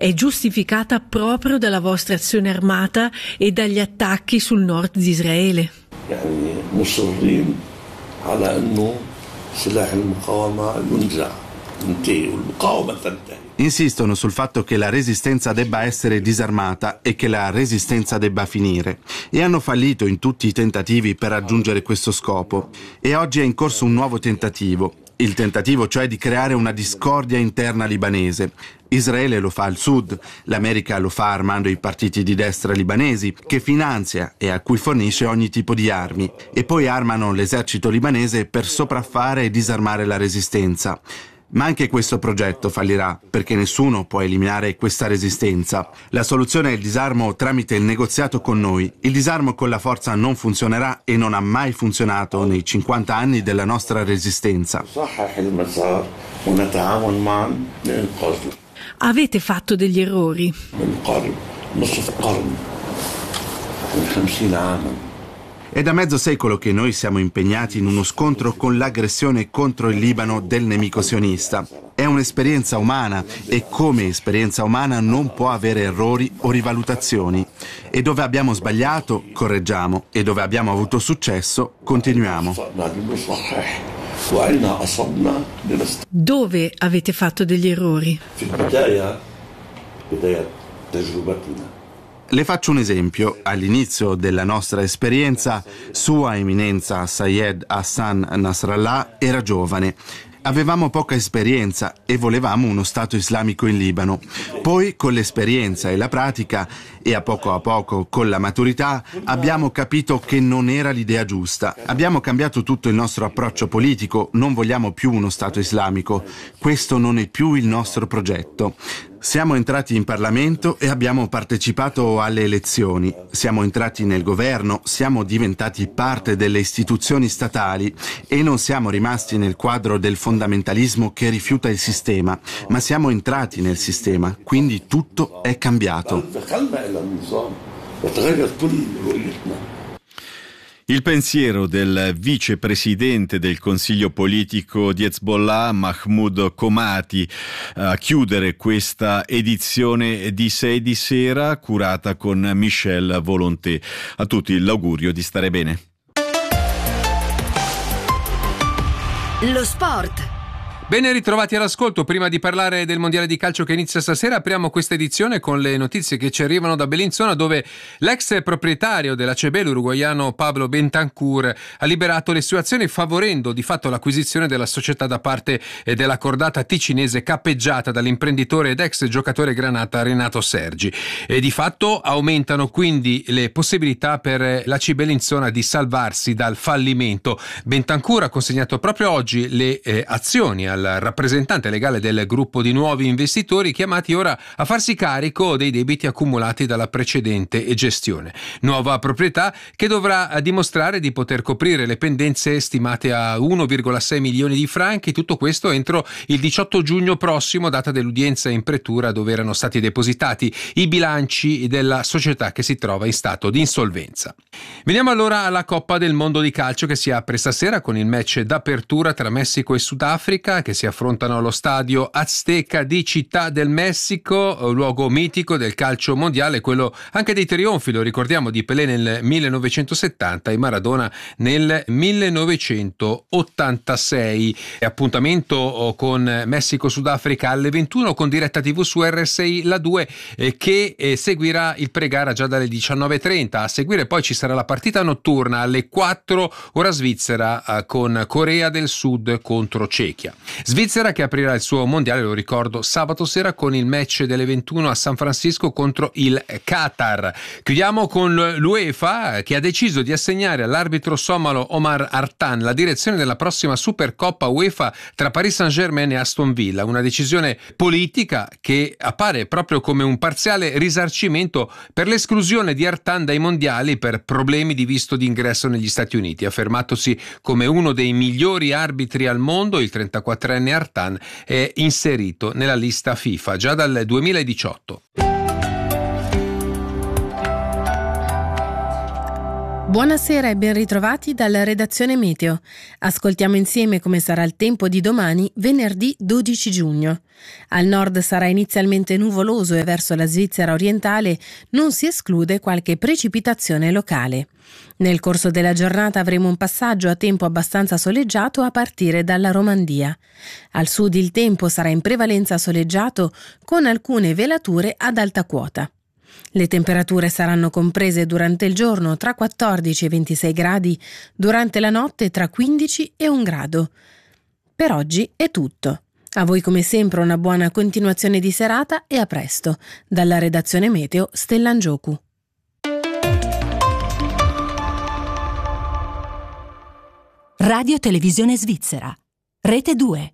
è giustificata proprio dalla vostra azione armata e dagli attacchi sul nord di Israele. يعني مصرين على إنه سلاح المقاومة ينزع ينتهي والمقاومة تنتهي. Insistono sul fatto che la resistenza debba essere disarmata e che la resistenza debba finire, e hanno fallito in tutti i tentativi per raggiungere questo scopo. E oggi è in corso un nuovo tentativo, il tentativo cioè di creare una discordia interna libanese. Israele lo fa al sud, l'America lo fa armando i partiti di destra libanesi, che finanzia e a cui fornisce ogni tipo di armi, e poi armano l'esercito libanese per sopraffare e disarmare la resistenza. Ma anche questo progetto fallirà, perché nessuno può eliminare questa resistenza. La soluzione è il disarmo tramite il negoziato con noi. Il disarmo con la forza non funzionerà e non ha mai funzionato nei 50 anni della nostra resistenza. Avete fatto degli errori. È da mezzo secolo che noi siamo impegnati in uno scontro con l'aggressione contro il Libano del nemico sionista. È un'esperienza umana e come esperienza umana non può avere errori o rivalutazioni. E dove abbiamo sbagliato, correggiamo, e dove abbiamo avuto successo, continuiamo. Dove avete fatto degli errori? Le faccio un esempio. All'inizio della nostra esperienza, Sua Eminenza Sayed Hassan Nasrallah era giovane. Avevamo poca esperienza e volevamo uno Stato islamico in Libano. Poi, con l'esperienza e la pratica, e a poco con la maturità, abbiamo capito che non era l'idea giusta. Abbiamo cambiato tutto il nostro approccio politico, non vogliamo più uno Stato islamico. Questo non è più il nostro progetto. Siamo entrati in Parlamento e abbiamo partecipato alle elezioni. Siamo entrati nel governo, siamo diventati parte delle istituzioni statali e non siamo rimasti nel quadro del fondamentalismo che rifiuta il sistema, ma siamo entrati nel sistema, quindi tutto è cambiato. Il pensiero del vicepresidente del Consiglio politico di Hezbollah, Mahmoud Komati, a chiudere questa edizione di 6 di sera curata con Michel Volonté. A tutti l'augurio di stare bene. Lo sport. Ben ritrovati all'ascolto. Prima di parlare del mondiale di calcio che inizia stasera, apriamo questa edizione con le notizie che ci arrivano da Bellinzona, dove l'ex proprietario dell'ACB, l'uruguaiano Pablo Bentancur, ha liberato le sue azioni favorendo di fatto l'acquisizione della società da parte della cordata ticinese cappeggiata dall'imprenditore ed ex giocatore granata Renato Sergi. E di fatto aumentano quindi le possibilità per l'AC Bellinzona di salvarsi dal fallimento. Bentancur ha consegnato proprio oggi le azioni al rappresentante legale del gruppo di nuovi investitori, chiamati ora a farsi carico dei debiti accumulati dalla precedente gestione. Nuova proprietà che dovrà dimostrare di poter coprire le pendenze stimate a 1,6 milioni di franchi, tutto questo entro il 18 giugno prossimo, data dell'udienza in pretura dove erano stati depositati i bilanci della società che si trova in stato di insolvenza. Veniamo allora alla Coppa del Mondo di calcio che si apre stasera con il match d'apertura tra Messico e Sudafrica, che si affrontano allo stadio Azteca di Città del Messico, luogo mitico del calcio mondiale, quello anche dei trionfi, lo ricordiamo, di Pelé nel 1970 e Maradona nel 1986. Appuntamento con Messico-Sudafrica alle 21 con diretta TV su RSI La 2 che seguirà il pre-gara già dalle 19.30. A seguire poi ci sarà la partita notturna alle 4 ora svizzera con Corea del Sud contro Cechia. Svizzera che aprirà il suo mondiale, lo ricordo, sabato sera con il match delle 21 a San Francisco contro il Qatar. Chiudiamo con l'UEFA che ha deciso di assegnare all'arbitro somalo Omar Artan la direzione della prossima Supercoppa UEFA tra Paris Saint-Germain e Aston Villa, una decisione politica che appare proprio come un parziale risarcimento per l'esclusione di Artan dai mondiali per problemi di visto d'ingresso negli Stati Uniti. Affermatosi come uno dei migliori arbitri al mondo, il 34enne Artan è inserito nella lista FIFA già dal 2018. Buonasera e ben ritrovati dalla redazione Meteo. Ascoltiamo insieme come sarà il tempo di domani, venerdì 12 giugno. Al nord sarà inizialmente nuvoloso e verso la Svizzera orientale non si esclude qualche precipitazione locale. Nel corso della giornata avremo un passaggio a tempo abbastanza soleggiato a partire dalla Romandia. Al sud il tempo sarà in prevalenza soleggiato con alcune velature ad alta quota. Le temperature saranno comprese durante il giorno tra 14 e 26 gradi, durante la notte tra 15 e 1 grado. Per oggi è tutto. A voi come sempre una buona continuazione di serata e a presto. Dalla redazione Meteo, Stella Angioku. Radio Televisione Svizzera. Rete 2.